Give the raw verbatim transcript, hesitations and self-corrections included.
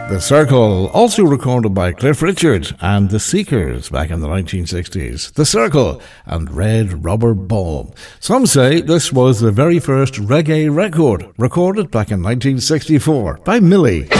The Circle, also recorded by Cliff Richard and The Seekers back in the nineteen sixties. The Circle and Red Rubber Ball. Some say this was the very first reggae record, recorded back in nineteen sixty-four by Millie.